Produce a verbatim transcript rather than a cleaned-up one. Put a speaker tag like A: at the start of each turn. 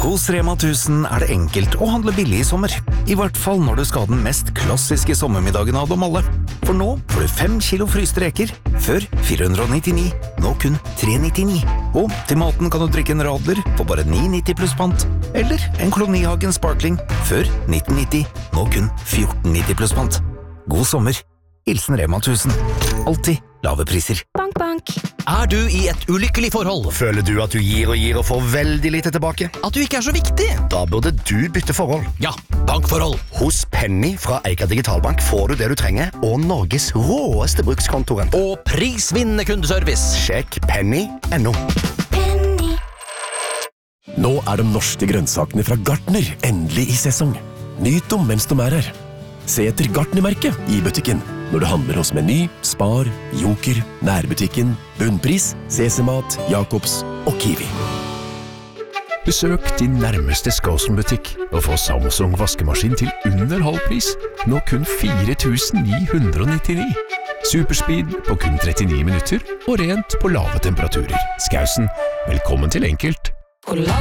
A: Hos Rema tusen er det enkelt å handle billig i sommer. I hvert fall når du skal ha den mest klassiske sommermiddagen av dem alle. For nå får du fem kilo fryste reker, før fire hundre nittini, nå kun tre nittini. Og til maten kan du drikke en radler for bare ni nitti pluss pant. Eller en Kolonihagen Sparkling, før nitten nitti, nå kun fjorten nitti pluss pant. God sommer. Hilsen Rema tusen. Alltid lave priser.
B: Bank, bank.
C: Er du i et ulykkelig forhold?
D: Føler du at du gir og gir og får veldig lite tilbake?
C: At du ikke er så viktig?
D: Da burde du bytte forhold.
C: Ja, bankforhold.
D: Hos Penny fra Eika Digitalbank får du det du trenger, og Norges råeste brukskontorent.
C: Og prisvinnende kundeservice.
D: Sjekk penny punktum no.
B: Penny.
E: Nå er de norske grønnsakene fra Gartner endelig i sesong. Nyt dem mens de er her. Se etter Gartner-merket i butikken når du handler hos Meny, Spar, Joker, Nærbutikken, Bunnpris, Sesemat, Jacobs og Kiwi.
F: Besøk din nærmeste Skåsen-butikk og få Samsung vaskemaskin til under halvpris, nå kun fire tusen ni hundre nittini. Superspeed på kun trettini minutter og rent på lave temperaturer. Skåsen, velkommen til enkelt.